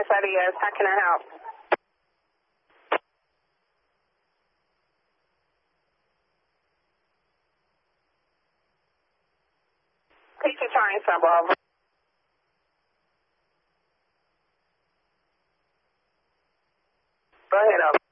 Buenos Aires. How can I help? Teacher Charlie Suburb. Go ahead, over.